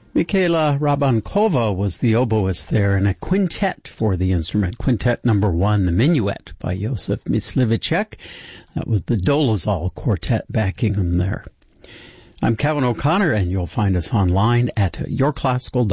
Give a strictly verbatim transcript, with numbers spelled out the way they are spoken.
Mikhaila Rabankova was the oboist there, and a quintet for the instrument. Quintet number one, the Minuet by Josef Myslivicek. That was the Dolezal Quartet backing him there. I'm Kevin O'Connor, and you'll find us online at your classical